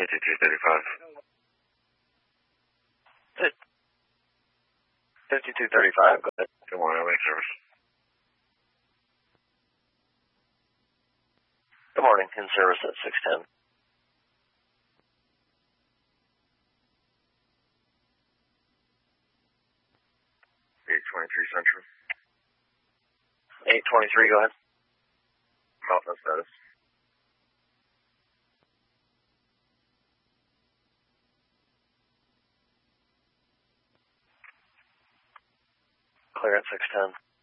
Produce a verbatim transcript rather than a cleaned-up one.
fifty-two thirty-five. fifty-two thirty-five, go ahead. Good morning, I'll make service. Good morning, in service at six ten. eight twenty-three Central. eight twenty-three, go ahead. Mountain status. Clear at six ten.